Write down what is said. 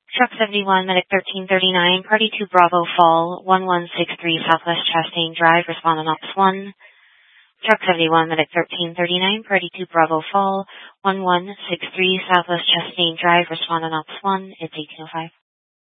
Truck 71, Medic 1339, Party 2 Bravo Fall, 1163 Southwest Chastain Drive, respond on Ops 1. Truck 71, Medic 1339, Party 2 Bravo Fall, 1163 Southwest Chastain Drive, respond on Ops 1. It's 1805.